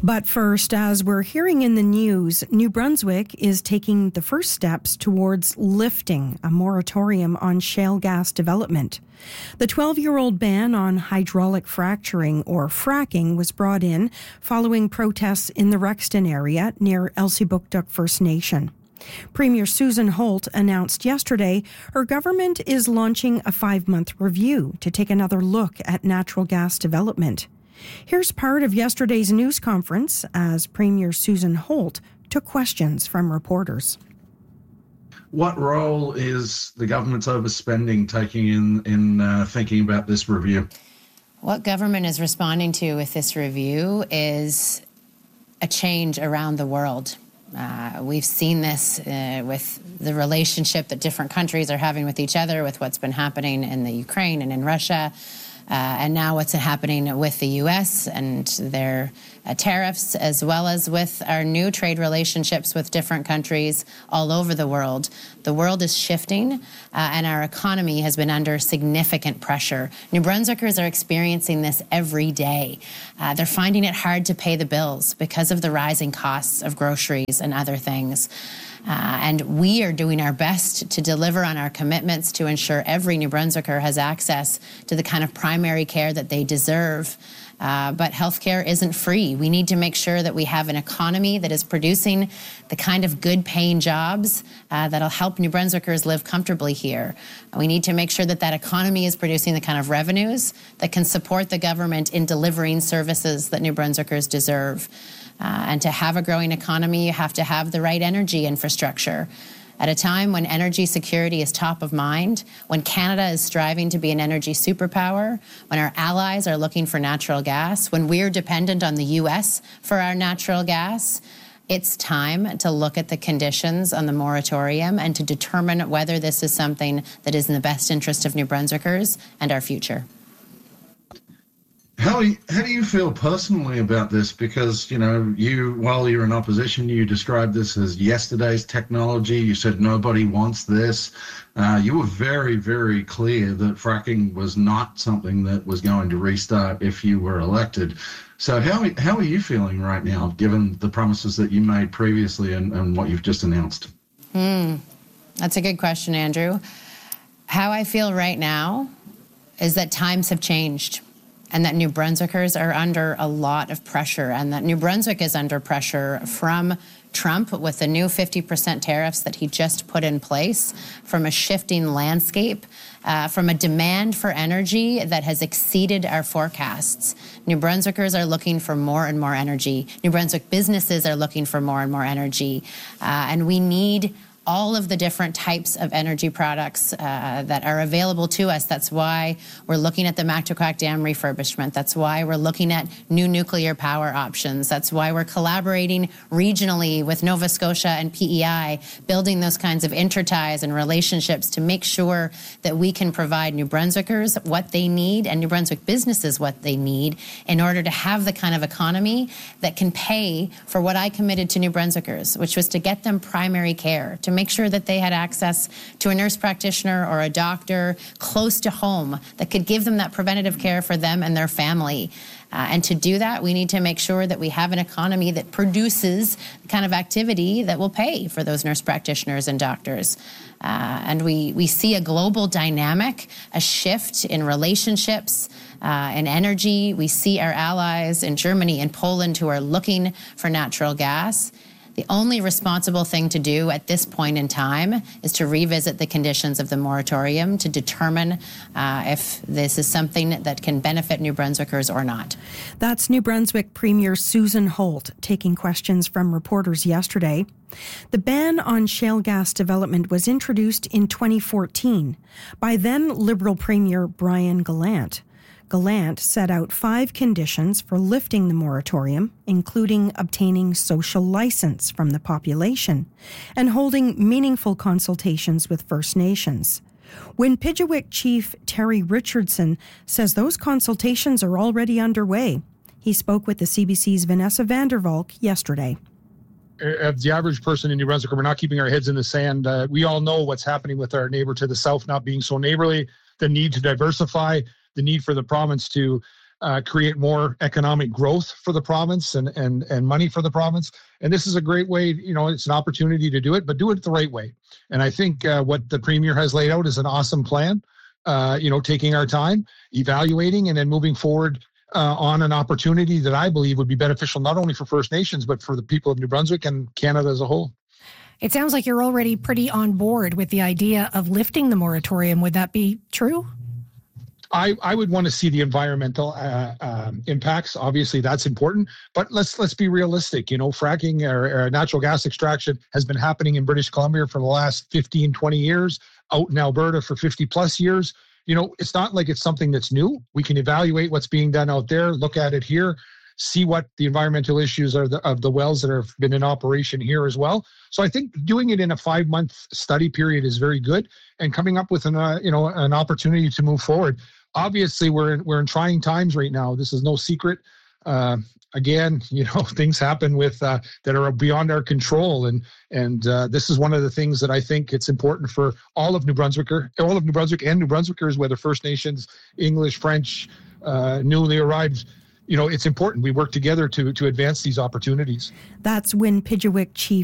But first, as we're hearing in the news, New Brunswick is taking the first steps towards lifting a moratorium on shale gas development. The 12-year-old ban on hydraulic fracturing, or fracking, was brought in following protests in the Rexton area near Elsipogtog First Nation. Premier Susan Holt announced yesterday her government is launching a 5-month review to take another look at natural gas development. Here's part of yesterday's news conference as Premier Susan Holt took questions from reporters. What role is the government's overspending taking in thinking about this review? What government is responding to with this review is a change around the world. We've seen this with the relationship that different countries are having with each other, with what's been happening in the Ukraine and in Russia. And now what's happening with the U.S. and their tariffs, as well as with our new trade relationships with different countries all over the world. The world is shifting, and our economy has been under significant pressure. New Brunswickers are experiencing this every day. They're finding it hard to pay the bills because of the rising costs of groceries and other things. And we are doing our best to deliver on our commitments to ensure every New Brunswicker has access to the kind of primary care that they deserve. But healthcare isn't free. We need to make sure that we have an economy that is producing the kind of good-paying jobs that'll help New Brunswickers live comfortably here. We need to make sure that that economy is producing the kind of revenues that can support the government in delivering services that New Brunswickers deserve. And to have a growing economy, you have to have the right energy infrastructure. At a time when energy security is top of mind, when Canada is striving to be an energy superpower, when our allies are looking for natural gas, when we're dependent on the U.S. for our natural gas, it's time to look at the conditions on the moratorium and to determine whether this is something that is in the best interest of New Brunswickers and our future. How do you feel personally about this? Because, while you're in opposition, you described this as yesterday's technology. You said nobody wants this. You were very, very clear that fracking was not something that was going to restart if you were elected. So how are you feeling right now, given the promises that you made previously and what you've just announced? That's a good question, Andrew. How I feel right now is that times have changed, and that New Brunswickers are under a lot of pressure, and that New Brunswick is under pressure from Trump with the new 50% tariffs that he just put in place, from a shifting landscape, from a demand for energy that has exceeded our forecasts. New Brunswickers are looking for more and more energy. New Brunswick businesses are looking for more and more energy, and we need all of the different types of energy products that are available to us. That's why we're looking at the Mactaquac Dam refurbishment. That's why we're looking at new nuclear power options. That's why we're collaborating regionally with Nova Scotia and PEI, building those kinds of interties and relationships to make sure that we can provide New Brunswickers what they need and New Brunswick businesses what they need in order to have the kind of economy that can pay for what I committed to New Brunswickers, which was to get them primary care, to make sure that they had access to a nurse practitioner or a doctor close to home that could give them that preventative care for them and their family. And to do that, we need to make sure that we have an economy that produces the kind of activity that will pay for those nurse practitioners and doctors. And we see a global dynamic, a shift in relationships, in energy. We see our allies in Germany and Poland who are looking for natural gas. The only responsible thing to do at this point in time is to revisit the conditions of the moratorium to determine if this is something that can benefit New Brunswickers or not. That's New Brunswick Premier Susan Holt taking questions from reporters yesterday. The ban on shale gas development was introduced in 2014 by then Liberal Premier Brian Gallant. Gallant set out 5 conditions for lifting the moratorium, including obtaining social license from the population and holding meaningful consultations with First Nations. Win-Pijuik Chief Terry Richardson says those consultations are already underway. He spoke with the CBC's Vanessa Vandervalk yesterday. As the average person in New Brunswick, we're not keeping our heads in the sand. We all know what's happening with our neighbor to the south not being so neighborly, the need to diversify, the need for the province to create more economic growth for the province and money for the province. And this is a great way, it's an opportunity to do it, but do it the right way. And I think what the Premier has laid out is an awesome plan, taking our time, evaluating, and then moving forward on an opportunity that I believe would be beneficial not only for First Nations, but for the people of New Brunswick and Canada as a whole. It sounds like you're already pretty on board with the idea of lifting the moratorium. Would that be true? I would want to see the environmental impacts. Obviously, that's important. But let's be realistic. Fracking or natural gas extraction has been happening in British Columbia for the last 15, 20 years, out in Alberta for 50 plus years. It's not like it's something that's new. We can evaluate what's being done out there, look at it here, see what the environmental issues are of the wells that have been in operation here as well. So I think doing it in a 5-month study period is very good, and coming up with an opportunity to move forward. Obviously, we're in trying times right now. This is no secret. Again, things happen with that are beyond our control, and this is one of the things that I think it's important for all of New Brunswick and New Brunswickers, whether First Nations, English, French, newly arrived. It's important we work together to advance these opportunities. That's Win-Pijuwik Chief